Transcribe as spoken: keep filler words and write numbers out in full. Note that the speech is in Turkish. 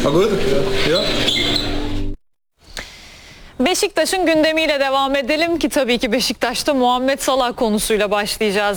War gut. Ja. Beşiktaş'ın gündemiyle devam edelim ki tabii ki Beşiktaş'ta Muhammed Salah konusuyla başlayacağız.